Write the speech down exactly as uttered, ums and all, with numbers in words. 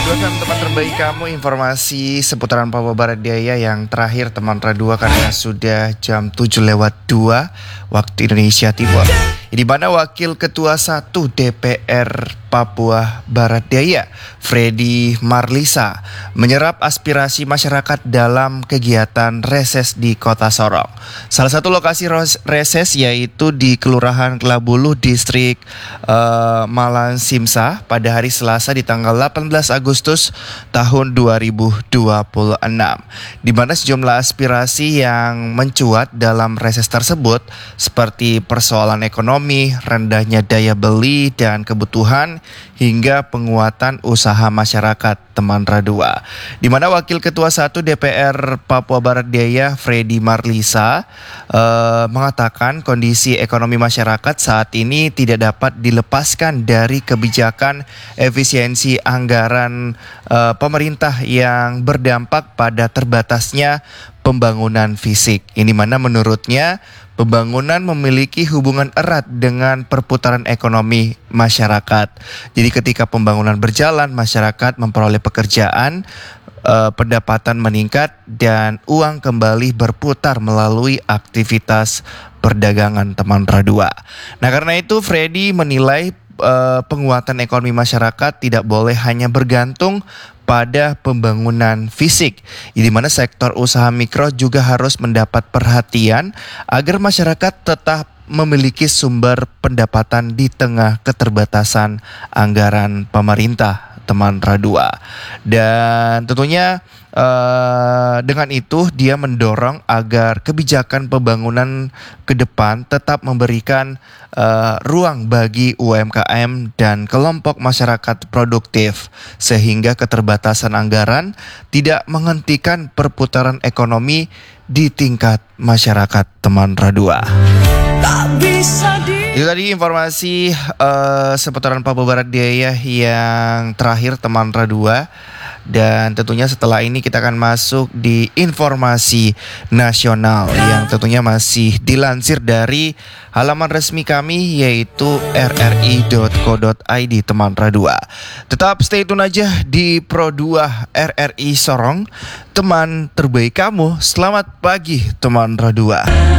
Radua kan teman terbaik kamu, informasi seputaran Papua Barat Daya yang terakhir teman Radua karena sudah jam tujuh lewat dua waktu Indonesia Timur. Di mana Wakil Ketua satu D P R Papua Barat Daya, Freddy Marlisa, menyerap aspirasi masyarakat dalam kegiatan reses di Kota Sorong. Salah satu lokasi reses yaitu di Kelurahan Kelabulu, Distrik uh, Malang Simsa pada hari Selasa di tanggal delapan belas Agustus tahun dua ribu dua puluh enam. Di mana sejumlah aspirasi yang mencuat dalam reses tersebut seperti persoalan ekonomi, rendahnya daya beli dan kebutuhan, hingga penguatan usaha masyarakat teman Radua. Di mana Wakil Ketua satu D P R Papua Barat Daya, Freddy Marlisa, eh, mengatakan kondisi ekonomi masyarakat saat ini tidak dapat dilepaskan dari kebijakan efisiensi anggaran eh, pemerintah yang berdampak pada terbatasnya pembangunan fisik. Ini mana menurutnya pembangunan memiliki hubungan erat dengan perputaran ekonomi masyarakat. Jadi ketika pembangunan berjalan, masyarakat memperoleh pekerjaan, eh, pendapatan meningkat, dan uang kembali berputar melalui aktivitas perdagangan teman Radua. Nah, karena itu Freddy menilai eh, penguatan ekonomi masyarakat tidak boleh hanya bergantung pada pembangunan fisik, di mana sektor usaha mikro juga harus mendapat perhatian agar masyarakat tetap memiliki sumber pendapatan di tengah keterbatasan anggaran pemerintah teman Radua. Dan tentunya uh, dengan itu dia mendorong agar kebijakan pembangunan ke depan tetap memberikan uh, ruang bagi U M K M dan kelompok masyarakat produktif, sehingga keterbatasan anggaran tidak menghentikan perputaran ekonomi di tingkat masyarakat teman Radua. Itu tadi informasi uh, seputaran Papua Barat Daya yang terakhir teman Radua. Dan tentunya setelah ini kita akan masuk di informasi nasional yang tentunya masih dilansir dari halaman resmi kami yaitu r r i dot co dot i d teman Radua. Tetap stay tune aja di Pro dua R R I Sorong, teman terbaik kamu. Selamat pagi teman Radua.